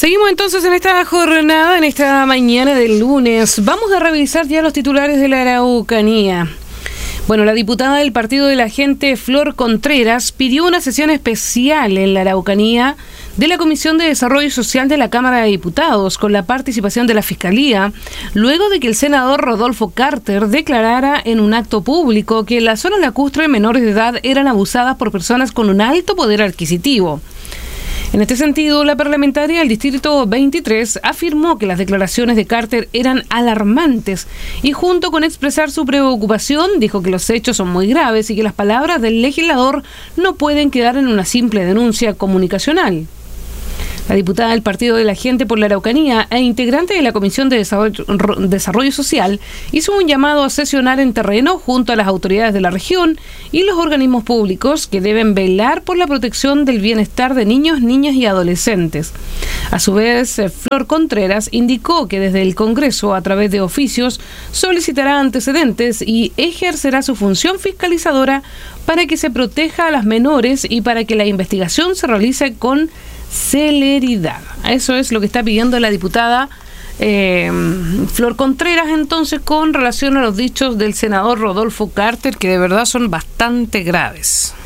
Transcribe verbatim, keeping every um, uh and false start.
Seguimos entonces en esta jornada, en esta mañana del lunes. Vamos a revisar ya los titulares de la Araucanía. Bueno, la diputada del Partido de la Gente, Flor Contreras, pidió una sesión especial en la Araucanía de la Comisión de Desarrollo Social de la Cámara de Diputados, con la participación de la Fiscalía, luego de que el senador Rodolfo Carter declarara en un acto público que en la zona lacustre menores de edad eran abusadas por personas con un alto poder adquisitivo. En este sentido, la parlamentaria del Distrito veintitrés afirmó que las declaraciones de Carter eran alarmantes y, junto con expresar su preocupación, dijo que los hechos son muy graves y que las palabras del legislador no pueden quedar en una simple denuncia comunicacional. La diputada del Partido de la Gente por la Araucanía e integrante de la Comisión de Desarrollo, Desarrollo Social hizo un llamado a sesionar en terreno junto a las autoridades de la región y los organismos públicos que deben velar por la protección del bienestar de niños, niñas y adolescentes. A su vez, Flor Contreras indicó que desde el Congreso, a través de oficios, solicitará antecedentes y ejercerá su función fiscalizadora para que se proteja a las menores y para que la investigación se realice con celeridad. Eso es lo que está pidiendo la diputada eh, Flor Contreras, entonces, con relación a los dichos del senador Rodolfo Carter, que de verdad son bastante graves.